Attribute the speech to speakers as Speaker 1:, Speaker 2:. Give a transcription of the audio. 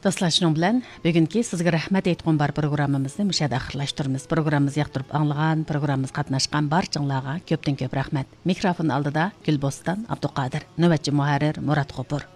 Speaker 1: Dostlar, şunun bilan bugungi sizga rahmat aytgan bar programmamizni müşada axirlashtiramiz. Programmamizni yoqtirib anglagan, programmamiz qatnashgan barchanglarga ko'pdan ko'p rahmat. Mikrofon oldida Gulboston Abduqodir, navbatchi muharrir Murat Qo'pur.